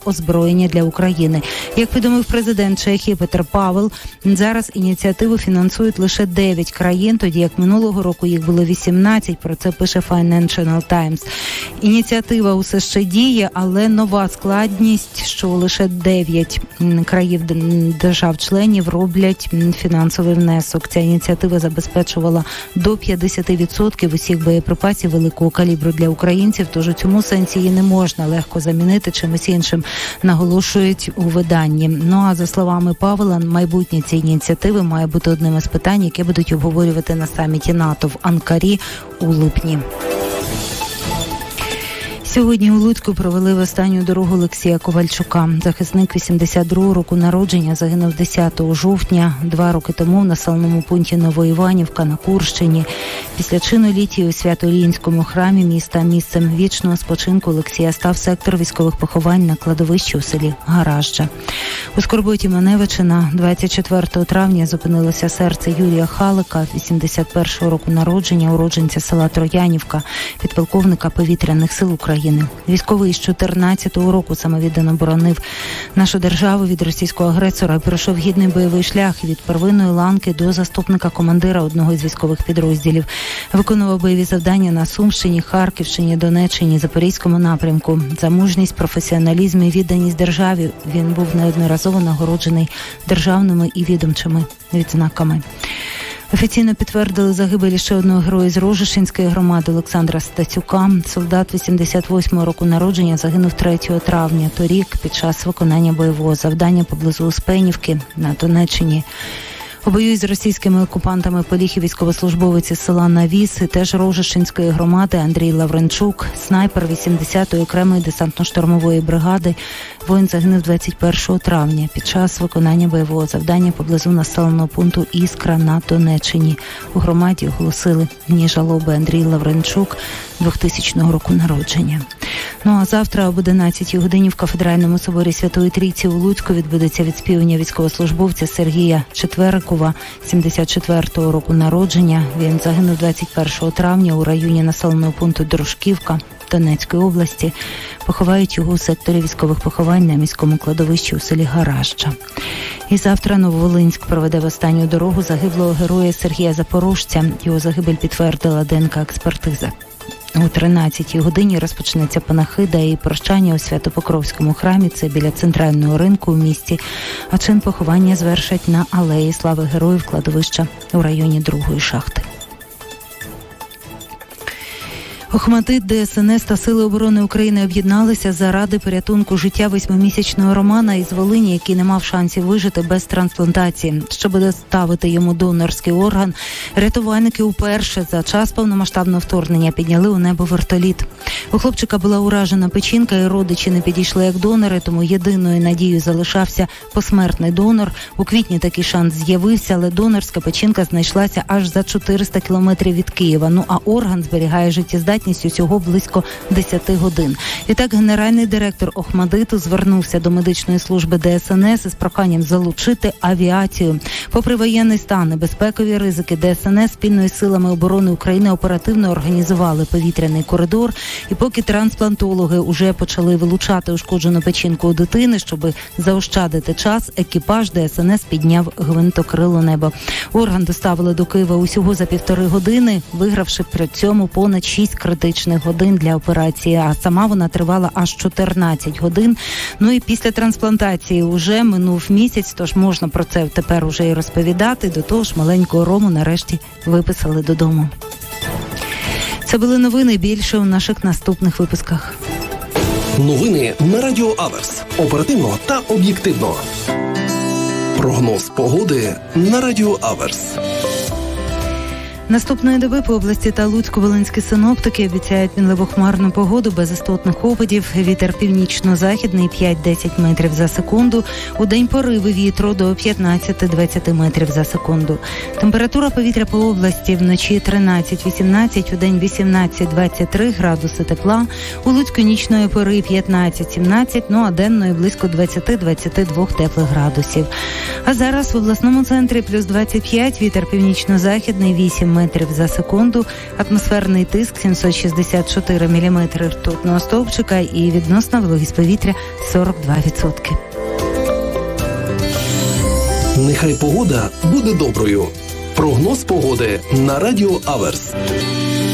озброєння для України. Як повідомив президент Чехії Петр Павел, зараз ініціативу фінансують лише 9 країн, тоді як минулого року їх було 18, про це пише Financial Times. Ініціатива усе ще діє, але нова складність, що лише 9 країн держав-членів роблять фінансовий внесок. Ця ініціатива забезпечувала до 50% усіх боєприпасів великого калібру для українців, тож у цьому сенсі її не можна легко замінити чимось іншим, наголошують у виданні. Ну а за словами Павла, майбутнє цієї ініціативи має бути одним із питань, які будуть обговорювати на саміті НАТО в Анкарі у липні. Сьогодні у Луцьку провели в останню дорогу Олексія Ковальчука. Захисник 82-го року народження загинув 10 жовтня, 2 роки тому в населеному пункті Новоіванівка на Курщині. Після чину літії у Свято-Іллінському храмі міста місцем вічного спочинку Олексія став сектор військових поховань на кладовищі у селі Гаражджа. У Скорботі Маневичина 24 травня зупинилося серце Юрія Халика, 81-го року народження, уродженця села Троянівка, підполковника повітряних сил України. Військовий з 14-го року самовіддано боронив нашу державу від російського агресора і пройшов гідний бойовий шлях від первинної ланки до заступника командира одного із військових підрозділів. Виконував бойові завдання на Сумщині, Харківщині, Донеччині, Запорізькому напрямку. За мужність, професіоналізм і відданість державі він був неодноразово нагороджений державними і відомчими відзнаками. Офіційно підтвердили загибель ще одного героя з Рожешинської громади Олександра Стацюка. Солдат 88-го року народження загинув 3 травня торік під час виконання бойового завдання поблизу Успенівки на Донеччині. У бою із російськими окупантами поліг і військовослужбовець із села Навіс, і теж Рожешинської громади Андрій Лавренчук, снайпер 80-ї окремої десантно-штурмової бригади. Воїн загинув 21 травня під час виконання бойового завдання поблизу населеного пункту Іскра на Донеччині. У громаді оголосили дні жалоби. Андрій Лавренчук 2000 року народження. Ну а завтра об 11 годині в Кафедральному соборі Святої Трійці у Луцьку відбудеться відспівання військовослужбовця Сергія Четверикова, 74-го року народження. Він загинув 21 травня у районі населеного пункту Дружківка Донецької області. Поховають його у секторі військових поховань на міському кладовищі у селі Гаражджа. І завтра Нововолинськ проведе в останню дорогу загиблого героя Сергія Запорожця. Його загибель підтвердила ДНК-експертиза. О 13-й годині розпочнеться панахида і прощання у Свято-Покровському храмі, це біля центрального ринку у місті, а чин поховання звершать на алеї слави героїв кладовища у районі 2-ї шахти. Охматдит, ДСНС та Сили оборони України об'єдналися заради порятунку життя 8-місячного Романа із Волині, який не мав шансів вижити без трансплантації. Щоб доставити йому донорський орган, рятувальники вперше за час повномасштабного вторгнення підняли у небо вертоліт. У хлопчика була уражена печінка, і родичі не підійшли як донори, тому єдиною надією залишався посмертний донор. У квітні такий шанс з'явився, але донорська печінка знайшлася аж за 400 кілометрів від Києва. Ну а орган зберігає життєздатність усього близько 10 годин. Відтак генеральний директор Охматдиту звернувся до медичної служби ДСНС із проханням залучити авіацію. Попри воєнний стан і безпекові ризики, ДСНС спільно із Силами оборони України оперативно організували повітряний коридор. І поки трансплантологи уже почали вилучати ушкоджену печінку у дитини, щоб заощадити час, екіпаж ДСНС підняв гвинтокрило небо. Орган доставили до Києва усього за 1,5 години, вигравши при цьому понад 6 критичних годин для операції, а сама вона тривала аж 14 годин. Ну і після трансплантації уже минув місяць, тож можна про це тепер уже і розповідати. До того ж, маленького Рому нарешті виписали додому. Це були новини, більше у наших наступних випусках. Новини на Радіо Аверс. Оперативно та об'єктивно. Прогноз погоди на Радіо Аверс. Наступної доби по області та Луцько-Волинські синоптики обіцяють мінливо-хмарну погоду без істотних опадів. Вітер північно-західний 5-10 метрів за секунду. У день пориви вітру до 15-20 метрів за секунду. Температура повітря по області вночі 13-18, у день 18-23 градуси тепла. У Луцьку нічної пори 15-17, ну а денної близько 20-22 теплих градусів. А зараз в обласному центрі плюс 25, вітер північно-західний 8 метрів за секунду, атмосферний тиск 764 міліметри ртутного стовпчика і відносна вологість повітря 42%. Нехай погода буде доброю. Прогноз погоди на Радіо Аверс.